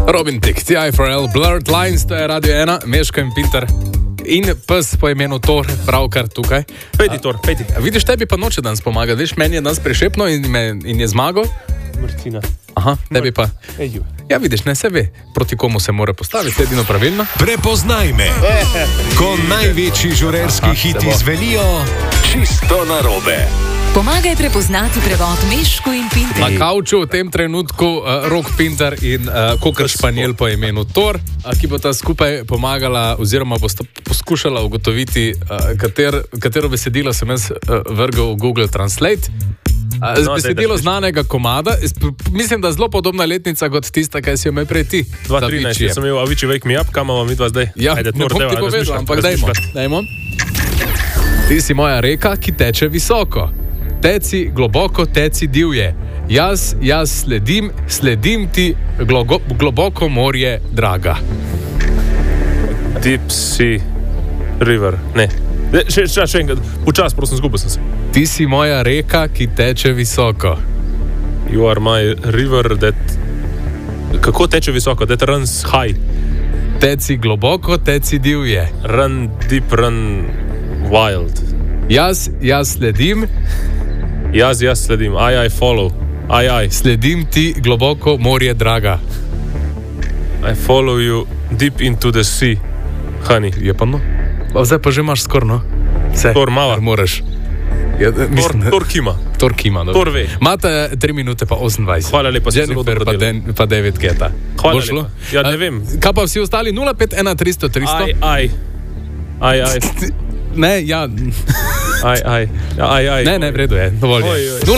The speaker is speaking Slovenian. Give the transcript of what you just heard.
Robin Thicke, TI4L, Blurred Lines, to je Radio 1, Meško in Pinter. In pes po imenu Thor, pravkar tukaj. Pejdi, Thor, pejdi. Vidiš, tebi pa noče danes pomagati. Veš, meni je danes prešepno in je zmagal. Martina. Aha, tebi pa. Eju. Ja, vidiš, ne se ve, proti komu se mora postaviti, edino pravilno. Prepoznaj me, ko največji žurerski hiti zvenijo čisto narobe. Pomagaj prepoznati prevod Meško in Pinter. Na kavču v tem trenutku Rok Pinter in Kokr Španjel po imenu Thor, ki bo ta skupaj pomagala oziroma bo poskušala ugotoviti, katero besedilo sem jaz vrgel v Google Translate. Besedilo znanega komada, mislim, da je zelo podobna letnica kot tista, kaj si jo imel prej ti. 2013, sem imel Avicii Wake Me Up, kam imamo midva zdaj? Ja, ajde, ne bom ti povedal, ampak dajmo. Ti si moja reka, ki teče visoko. Teci globoko, teci divje. Jaz sledim ti globoko morje, draga. Deep Sea River, ne. Še enkrat, počas, prosim, zgubil sem se. Ti si moja reka, ki teče visoko. You are my river that... Kako teče visoko? That runs high. Teci globoko, teci divje. Run deep, run wild. Jaz sledim. Jaz sledim. I follow. I. Sledim ti globoko morje, draga. I follow you deep into the sea, honey. Je pa no. Zdaj pa že imaš skorno. Thor mava. Moraš. Ja, Thor kima. Thor kima. Thor ve. Imate 3 minute pa 28. Hvala lepa. Jennifer pa David Guetta. Hvala lepa. Ja, ne vem. Kaj pa vsi ostali? 051 300 300? I. Ne, ja. I. Ne, v redu je. Dovolj je.